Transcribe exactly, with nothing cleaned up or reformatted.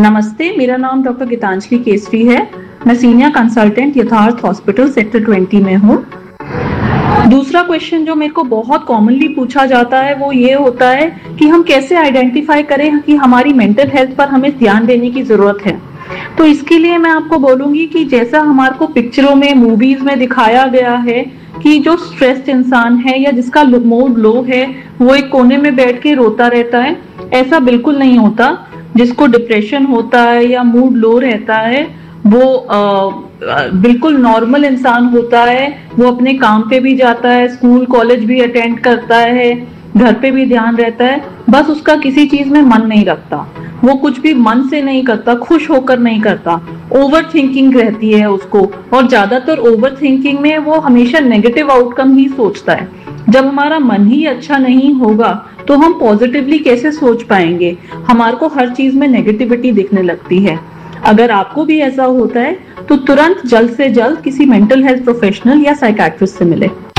नमस्ते, मेरा नाम डॉक्टर गीतांजलि केसरी है। मैं सीनियर कंसल्टेंट यथार्थ हॉस्पिटल सेक्टर ट्वेंटी में हूँ। दूसरा क्वेश्चन जो मेरे को बहुत कॉमनली पूछा जाता है वो ये होता है कि हम कैसे आइडेंटिफाई करें कि हमारी मेंटल हेल्थ पर हमें ध्यान देने की जरूरत है। तो इसके लिए मैं आपको बोलूंगी कि जैसा हमारे को पिक्चरों में, मूवीज में दिखाया गया है कि जो स्ट्रेस्ड इंसान है या जिसका मूड लो है वो एक कोने में बैठ के रोता रहता है, ऐसा बिल्कुल नहीं होता। जिसको डिप्रेशन होता है या मूड लो रहता है वो आ, बिल्कुल नॉर्मल इंसान होता है। वो अपने काम पे भी जाता है, स्कूल कॉलेज भी अटेंड करता है, घर पे भी ध्यान रहता है, बस उसका किसी चीज में मन नहीं रखता। वो कुछ भी मन से नहीं करता, खुश होकर नहीं करता। ओवर थिंकिंग रहती है उसको, और ज्यादातर ओवर थिंकिंग में वो हमेशा नेगेटिव आउटकम ही सोचता है। जब हमारा मन ही अच्छा नहीं होगा तो हम पॉजिटिवली कैसे सोच पाएंगे? हमारे को हर चीज में नेगेटिविटी दिखने लगती है। अगर आपको भी ऐसा होता है तो तुरंत जल्द से जल्द किसी मेंटल हेल्थ प्रोफेशनल या साइकियाट्रिस्ट से मिले।